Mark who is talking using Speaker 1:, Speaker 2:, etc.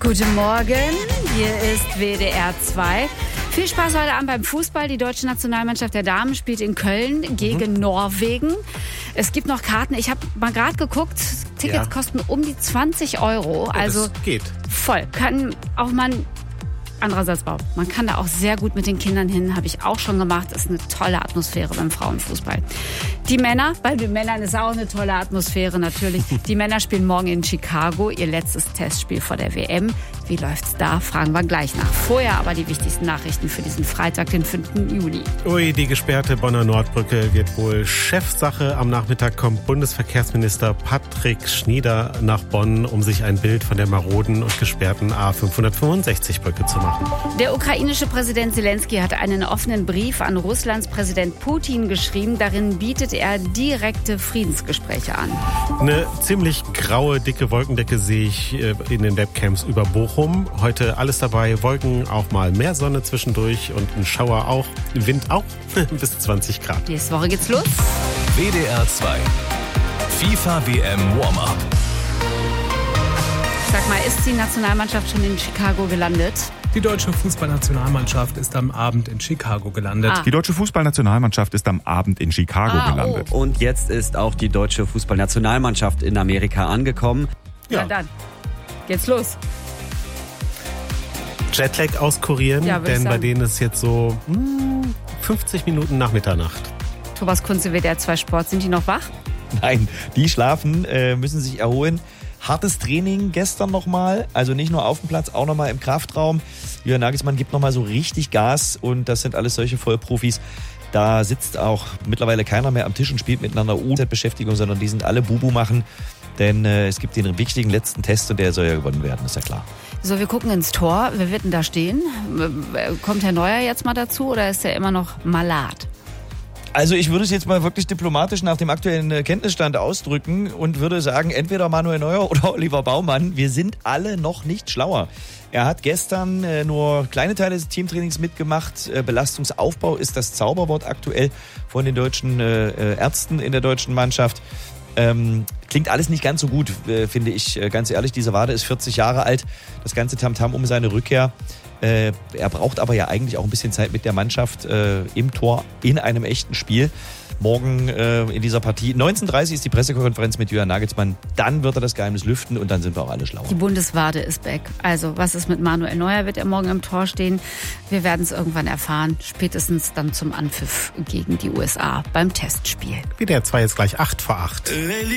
Speaker 1: Guten Morgen, hier ist WDR 2. Viel Spaß heute Abend beim Fußball. Die deutsche Nationalmannschaft der Damen spielt in Köln gegen Norwegen. Es gibt noch Karten. Ich habe mal gerade geguckt, Tickets kosten um die 20 €.
Speaker 2: Ja,
Speaker 1: also
Speaker 2: das geht.
Speaker 1: Voll. Kann auch man... Andererseits, man kann da auch sehr gut mit den Kindern hin, habe ich auch schon gemacht. Ist eine tolle Atmosphäre beim Frauenfußball. Die Männer, bei den Männern ist auch eine tolle Atmosphäre natürlich. Die Männer spielen morgen in Chicago ihr letztes Testspiel vor der WM. Wie läuft's da? Fragen wir gleich nach. Vorher aber die wichtigsten Nachrichten für diesen Freitag, den 5. Juli.
Speaker 2: Ui, die gesperrte Bonner Nordbrücke wird wohl Chefsache. Am Nachmittag kommt Bundesverkehrsminister Patrick Schnieder nach Bonn, um sich ein Bild von der maroden und gesperrten A565-Brücke zu machen.
Speaker 1: Der ukrainische Präsident Zelensky hat einen offenen Brief an Russlands Präsident Putin geschrieben. Darin bietet er direkte Friedensgespräche an.
Speaker 2: Eine ziemlich graue, dicke Wolkendecke sehe ich in den Webcams über Bochum. Heute alles dabei, Wolken, auch mal mehr Sonne zwischendurch und ein Schauer auch, Wind auch, bis 20 Grad.
Speaker 1: Nächste Woche geht's los.
Speaker 3: WDR 2 FIFA WM Warm-Up.
Speaker 1: Sag mal, ist die Nationalmannschaft schon in Chicago gelandet?
Speaker 4: Die deutsche Fußballnationalmannschaft ist am Abend in Chicago gelandet.
Speaker 5: Die deutsche Fußballnationalmannschaft ist am Abend in Chicago gelandet.
Speaker 6: Und jetzt ist auch die deutsche Fußballnationalmannschaft in Amerika angekommen.
Speaker 1: Ja, dann geht's los.
Speaker 2: Jetlag auskurieren, denn bei denen ist jetzt so 50 Minuten nach Mitternacht.
Speaker 1: Thomas Kunze, WDR 2 Sport, sind die noch wach?
Speaker 7: Nein, die schlafen, müssen sich erholen. Hartes Training gestern nochmal, also nicht nur auf dem Platz, auch nochmal im Kraftraum. Jürgen Nagelsmann gibt nochmal so richtig Gas und das sind alles solche Vollprofis. Da sitzt auch mittlerweile keiner mehr am Tisch und spielt miteinander U-Beschäftigung, sondern die sind alle Bubu machen. Denn es gibt den wichtigen letzten Test und der soll ja gewonnen werden, ist ja klar.
Speaker 1: So, wir gucken ins Tor. Wer wird denn da stehen? Kommt Herr Neuer jetzt mal dazu oder ist er immer noch malat?
Speaker 7: Also ich würde es jetzt mal wirklich diplomatisch nach dem aktuellen Kenntnisstand ausdrücken und würde sagen, entweder Manuel Neuer oder Oliver Baumann. Wir sind alle noch nicht schlauer. Er hat gestern nur kleine Teile des Teamtrainings mitgemacht. Belastungsaufbau ist das Zauberwort aktuell von den deutschen Ärzten in der deutschen Mannschaft. Klingt alles nicht ganz so gut, finde ich, ganz ehrlich. Diese Wade ist 40 Jahre alt. Das ganze Tamtam um seine Rückkehr. Er braucht aber ja eigentlich auch ein bisschen Zeit mit der Mannschaft im Tor in einem echten Spiel. Morgen in dieser Partie. 19:30 ist die Pressekonferenz mit Jürgen Nagelsmann. Dann wird er das Geheimnis lüften und dann sind wir auch alle schlauer.
Speaker 1: Die Bundeswade ist back. Also, was ist mit Manuel Neuer? Wird er morgen im Tor stehen? Wir werden es irgendwann erfahren. Spätestens dann zum Anpfiff gegen die USA beim Testspiel.
Speaker 2: WDR 2 ist gleich 7:08.